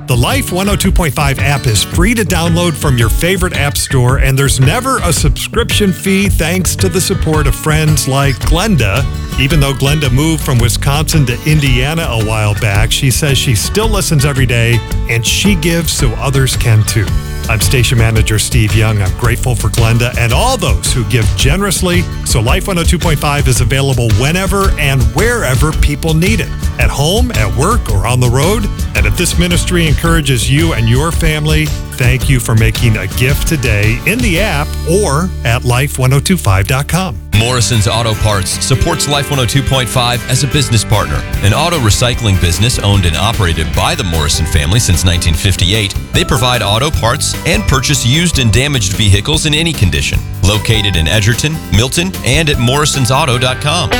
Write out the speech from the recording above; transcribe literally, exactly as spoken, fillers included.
The Life one oh two point five app is free to download from your favorite app store, and there's never a subscription fee thanks to the support of friends like Glenda. Even though Glenda moved from Wisconsin to Indiana a while back, she says she still listens every day, and she gives so others can too. I'm station manager Steve Young. I'm grateful for Glenda and all those who give generously. So Life one oh two point five is available whenever and wherever people need it. At home, at work, or on the road. And if this ministry encourages you and your family, thank you for making a gift today in the app or at life ten twenty-five dot com. Morrison's Auto Parts supports Life one oh two point five as a business partner. An auto recycling business owned and operated by the Morrison family since nineteen fifty-eight. They provide auto parts and purchase used and damaged vehicles in any condition. Located in Edgerton, Milton, and at morrisons auto dot com.